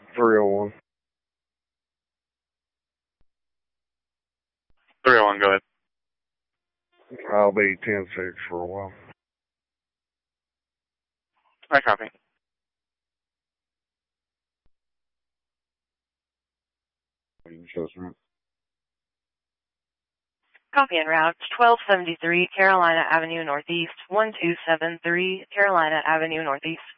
301. 301, go ahead. I'll be 10-6 for a while. I copy. Copy en route, 1273 Carolina Avenue Northeast, 1273 Carolina Avenue Northeast.